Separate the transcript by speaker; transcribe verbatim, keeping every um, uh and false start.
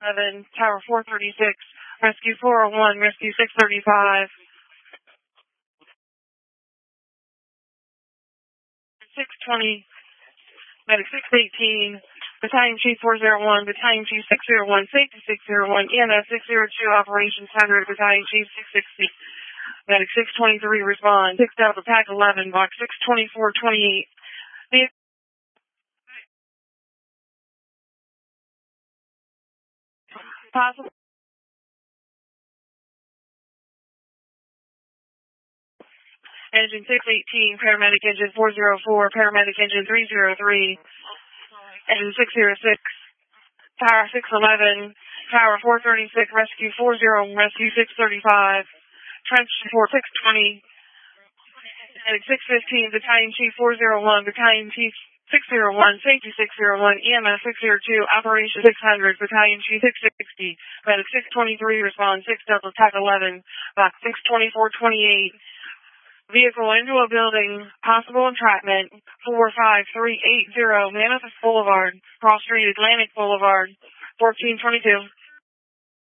Speaker 1: eleven, Tower four thirty-six, Rescue four oh one, Rescue six thirty-five. six twenty, Medic six eighteen, Battalion Chief four oh one, Battalion Chief six oh one, Safety six oh one, E M S six oh two, Operations Hundred, Battalion Chief six sixty, Medic six twenty-three, respond. six Delta Pack eleven, Box six twenty-four twenty-eight. Possible. Engine six eighteen, Paramedic Engine four oh four, Paramedic Engine three oh three, Engine six oh six, Tower six eleven, Tower four thirty-six, Rescue four oh one, Rescue six thirty-five, Trench four six twenty, Medic six fifteen, Battalion Chief four oh one, Battalion Chief six oh one, Safety six oh one, E M S six oh two, Operation six hundred, Battalion Chief six sixty, Medic six twenty-three, respond. six Delta Attack eleven, Box six twenty-four twenty-eight. Vehicle into a building, possible entrapment, four five three eight zero, Mammoth Boulevard, Cross Street, Atlantic Boulevard, fourteen twenty-two.